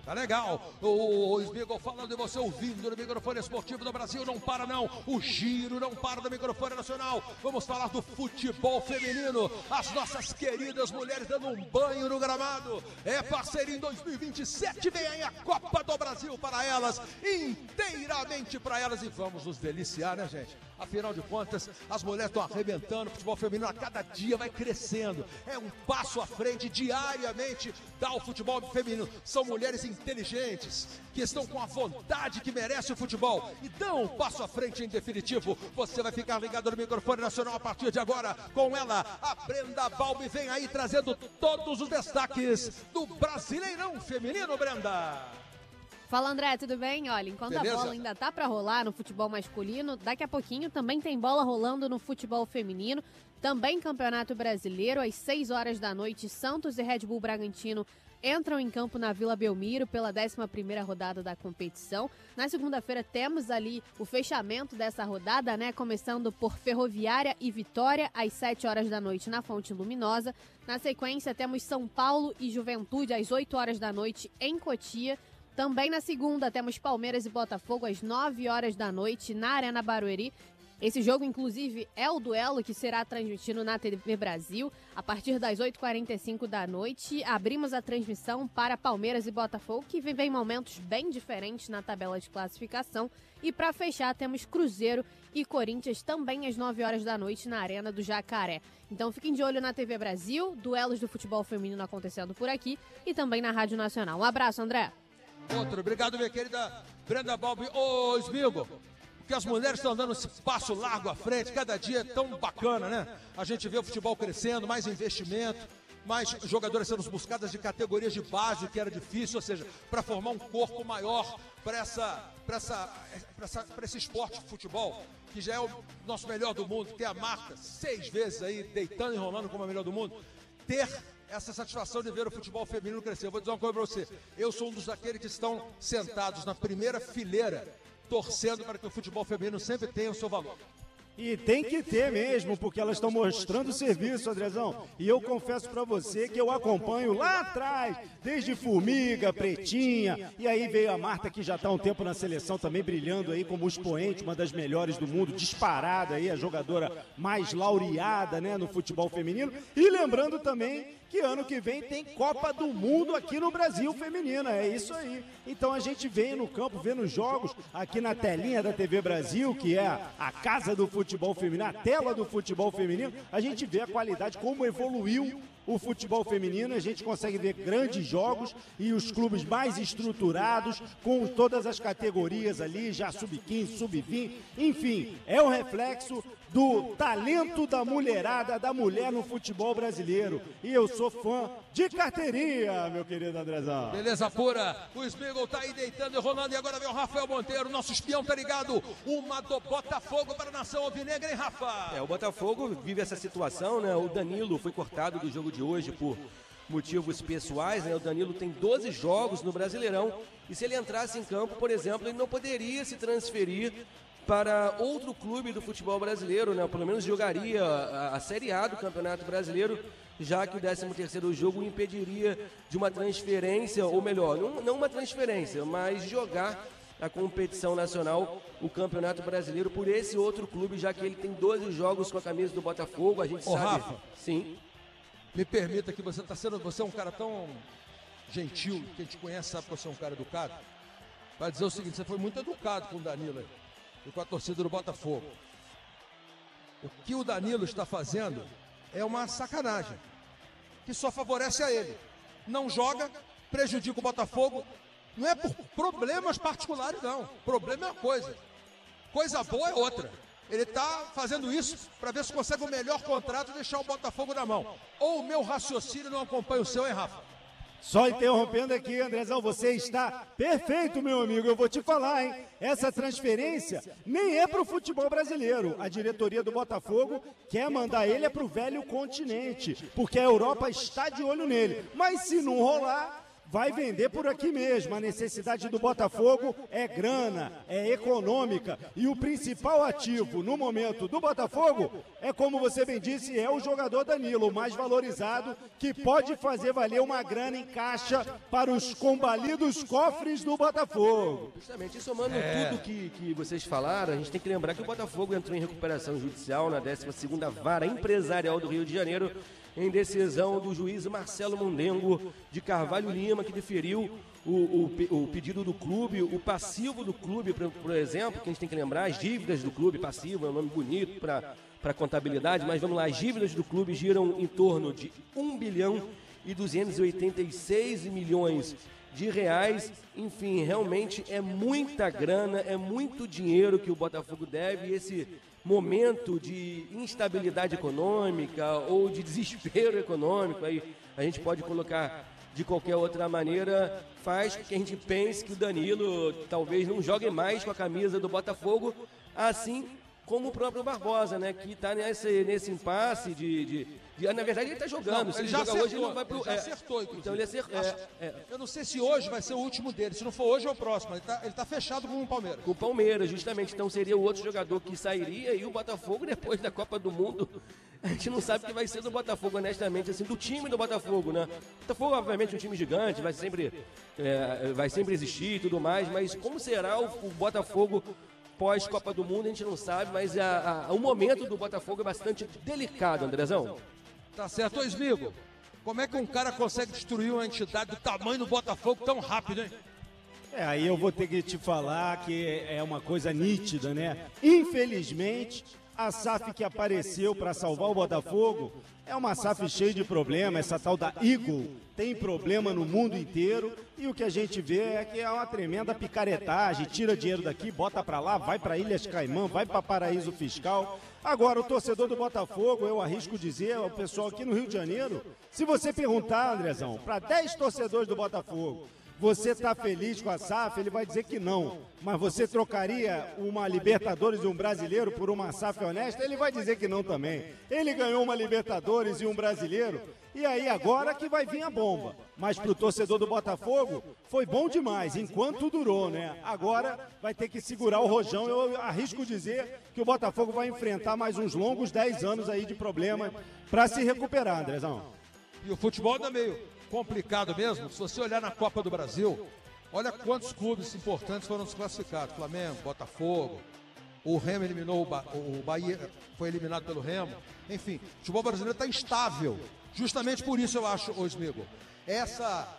Tá legal. O Smigol falando de você ouvindo no microfone esportivo do Brasil. Não para não. O giro não para no microfone nacional. Vamos falar do futebol feminino. As nossas queridas mulheres dando um banho no gramado. É parceria em 2027. Vem aí a Copa do Brasil para elas. Inteiramente para elas. E vamos nos deliciar, né, gente? Afinal de contas, as mulheres estão arrebentando. O futebol feminino a cada dia vai crescendo. É um passo à frente diariamente. Dá o futebol feminino. São mulheres inteligentes, que estão com a vontade que merece o futebol e dão um passo à frente em definitivo. Você vai ficar ligado no microfone nacional a partir de agora com ela, a Brenda Balbi, vem aí trazendo todos os destaques do Brasileirão Feminino, Brenda. Fala, André, tudo bem? Olha, enquanto beleza? A bola ainda tá para rolar no futebol masculino, daqui a pouquinho também tem bola rolando no futebol feminino. Também Campeonato Brasileiro, às 6 horas da noite, Santos e Red Bull Bragantino entram em campo na Vila Belmiro pela 11ª rodada da competição. Na segunda-feira temos ali o fechamento dessa rodada, né? Começando por Ferroviária e Vitória, às 7 horas da noite na Fonte Luminosa. Na sequência temos São Paulo e Juventude, às 8 horas da noite em Cotia. Também na segunda temos Palmeiras e Botafogo, às 9 horas da noite na Arena Barueri. Esse jogo, inclusive, é o duelo que será transmitido na TV Brasil. A partir das 8h45 da noite, abrimos a transmissão para Palmeiras e Botafogo, que vivem momentos bem diferentes na tabela de classificação. E para fechar, temos Cruzeiro e Corinthians também às 9 horas da noite na Arena do Jacaré. Então fiquem de olho na TV Brasil, duelos do futebol feminino acontecendo por aqui e também na Rádio Nacional. Um abraço, André. Outro, obrigado, minha querida Brenda Balbi. Ô, Smigol, que as mulheres estão dando esse passo largo à frente, cada dia é tão bacana, né? A gente vê o futebol crescendo, mais investimento, mais jogadoras sendo buscadas de categorias de base, que era difícil, ou seja, para formar um corpo maior para esse esporte de futebol, que já é o nosso melhor do mundo, tem a Marta 6 vezes aí, deitando e rolando como a melhor do mundo. Ter essa satisfação de ver o futebol feminino crescer. Eu vou dizer uma coisa para você, eu sou um dos daqueles que estão sentados na primeira fileira, torcendo para que o futebol feminino sempre tenha o seu valor. E tem que ter mesmo, porque elas estão mostrando serviço, Andrezão. E eu confesso pra você que eu acompanho lá atrás, desde Formiga, Pretinha, e aí veio a Marta, que já tá há um tempo na seleção também, brilhando aí como expoente, uma das melhores do mundo, disparada aí, a jogadora mais laureada, né, no futebol feminino. E lembrando também que ano que vem tem Copa do Mundo aqui no Brasil feminina, é isso aí. Então a gente vem no campo, vê nos jogos, aqui na telinha da TV Brasil, que é a casa do futebol feminino, a tela do futebol feminino, a gente vê a qualidade, como evoluiu o futebol feminino, a gente consegue ver grandes jogos e os clubes mais estruturados, com todas as categorias ali, já sub-15, sub-20, enfim, é o reflexo do talento da mulherada, da mulher no futebol brasileiro. E eu sou fã de carteirinha, meu querido Andrezão. Beleza pura, o Smigol tá aí deitando e rolando, e agora vem o Rafael Monteiro, nosso espião, tá ligado? Uma do Botafogo para a nação alvinegra, hein, Rafa? O Botafogo vive essa situação, né? O Danilo foi cortado do jogo de hoje por motivos pessoais, né? O Danilo tem 12 jogos no Brasileirão e se ele entrasse em campo, por exemplo, ele não poderia se transferir para outro clube do futebol brasileiro, né? Pelo menos jogaria a Série A do Campeonato Brasileiro, já que o 13º jogo o impediria de uma transferência, ou melhor, não uma transferência, mas jogar a competição nacional, o Campeonato Brasileiro, por esse outro clube, já que ele tem 12 jogos com a camisa do Botafogo, a gente sabe... Rafa, sim. Me permita que você é um cara tão gentil, que a gente conhece, sabe que você é um cara educado, vai dizer o seguinte, você foi muito educado com o Danilo e com a torcida do Botafogo. O que o Danilo está fazendo é uma sacanagem, que só favorece a ele. Não joga, prejudica o Botafogo, não é por problemas particulares, não. Problema é uma coisa, coisa boa é outra. Ele está fazendo isso para ver se consegue o melhor contrato e deixar o Botafogo na mão. Ou o meu raciocínio não acompanha o seu, hein, Rafa? Só interrompendo aqui, Andrezão, você está perfeito, meu amigo. Eu vou te falar, hein? Essa transferência nem é para o futebol brasileiro. A diretoria do Botafogo quer mandar ele para o velho continente, porque a Europa está de olho nele. Mas se não rolar, vai vender por aqui mesmo. A necessidade do Botafogo é grana, é econômica. E o principal ativo no momento do Botafogo é, como você bem disse, é o jogador Danilo, o mais valorizado, que pode fazer valer uma grana em caixa para os combalidos cofres do Botafogo. Justamente, e somando tudo que vocês falaram, a gente tem que lembrar que o Botafogo entrou em recuperação judicial na 12ª Vara Empresarial do Rio de Janeiro, em decisão do juiz Marcelo Mondengo de Carvalho Lima, que deferiu o pedido do clube, o passivo do clube, por exemplo, que a gente tem que lembrar, as dívidas do clube, passivo é um nome bonito para contabilidade, mas vamos lá, as dívidas do clube giram em torno de 1.286 milhões de reais. Enfim, realmente é muita grana, é muito dinheiro que o Botafogo deve, e esse momento de instabilidade econômica ou de desespero econômico, aí a gente pode colocar de qualquer outra maneira, faz com que a gente pense que o Danilo talvez não jogue mais com a camisa do Botafogo, assim como o próprio Barbosa, né, que está nesse impasse na verdade ele está jogando, se ele já joga acertou, hoje ele não vai pro... Ele já acertou, inclusive. Então ele acertou. Eu não sei se hoje vai ser o último dele, se não for hoje é o próximo, ele tá fechado com o Palmeiras. Com o Palmeiras, justamente, então seria o outro jogador que sairia, e o Botafogo depois da Copa do Mundo, a gente não sabe o que vai ser do Botafogo, honestamente, assim, do time do Botafogo, né? O Botafogo, obviamente, é um time gigante, vai sempre existir e tudo mais, mas como será o Botafogo pós-Copa do Mundo, a gente não sabe, mas o momento do Botafogo é bastante delicado, Andrezão. Tá certo. Ô, Smigo, como é que um cara consegue destruir uma entidade do tamanho do Botafogo tão rápido, hein? Aí eu vou ter que te falar que é uma coisa nítida, né? Infelizmente, a SAF que apareceu para salvar o Botafogo é uma SAF cheia de problemas. Essa tal da Eagle tem problema no mundo inteiro, e o que a gente vê é que é uma tremenda picaretagem, tira dinheiro daqui, bota para lá, vai para Ilhas Caimã, vai para paraíso fiscal. Agora, o torcedor do Botafogo, eu arrisco dizer, o pessoal aqui no Rio de Janeiro, se você perguntar, Andrezão, para 10 torcedores do Botafogo, você está feliz com a SAF? Ele vai dizer que não. Mas você trocaria uma Libertadores e um Brasileiro por uma SAF honesta? Ele vai dizer que não também. Ele ganhou uma Libertadores e um Brasileiro, e aí agora que vai vir a bomba. Mas para o torcedor do Botafogo, foi bom demais, enquanto durou, né? Agora vai ter que segurar o rojão. Eu arrisco dizer que o Botafogo vai enfrentar mais uns longos 10 anos aí de problema para se recuperar, Andrezão. E o futebol ainda meio complicado mesmo. Se você olhar na Copa do Brasil, olha quantos clubes importantes foram desclassificados. Flamengo, Botafogo, o Remo eliminou o Bahia, foi eliminado pelo Remo. Enfim, o futebol brasileiro está instável. Justamente por isso eu acho, ô Smigo, essa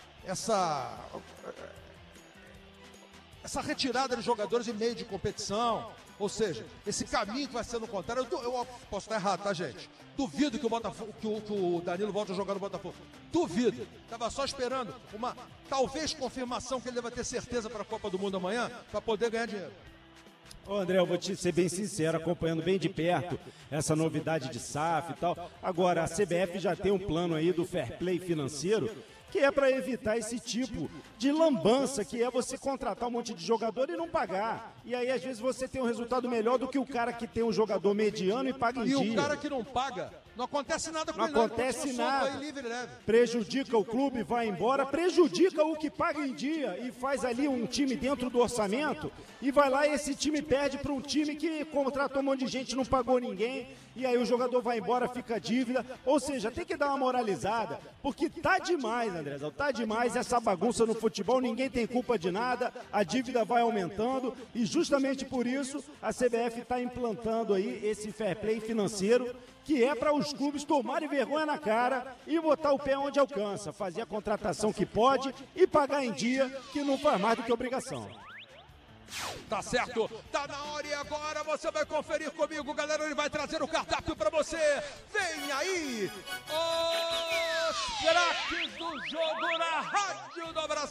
retirada de jogadores em meio de competição, ou seja, esse caminho que vai ser no contrário, eu posso estar errado, tá, gente? Duvido que o Danilo volte a jogar no Botafogo. Duvido. Estava só esperando uma, talvez, confirmação que ele deva ter certeza para a Copa do Mundo amanhã, para poder ganhar dinheiro. Ô André, eu vou te ser bem sincero, acompanhando bem de perto essa novidade de SAF e tal. Agora, a CBF já tem um plano aí do fair play financeiro, que é para evitar esse tipo de lambança, que é você contratar um monte de jogador e não pagar. E aí, às vezes, você tem um resultado melhor do que o cara que tem um jogador mediano e paga em dia. E o cara que não paga, não acontece nada com ele. Não acontece nada. Prejudica o clube, vai embora, prejudica o que paga em dia e faz ali um time dentro do orçamento, e vai lá e esse time perde para um time que contratou um monte de gente, não pagou ninguém, e aí o jogador vai embora, fica dívida. Ou seja, tem que dar uma moralizada, porque tá demais, Andrezão, tá demais essa bagunça no futebol, ninguém tem culpa de nada, a dívida vai aumentando, e justamente por isso a CBF está implantando aí esse fair play financeiro, que é para os clubes tomarem vergonha na cara e botar o pé onde alcança, fazer a contratação que pode e pagar em dia, que não faz mais do que obrigação. Tá certo, tá na hora, e agora você vai conferir comigo, galera, ele vai trazer o cardápio pra você. Vem aí, os craques do jogo na Rádio do Brasil.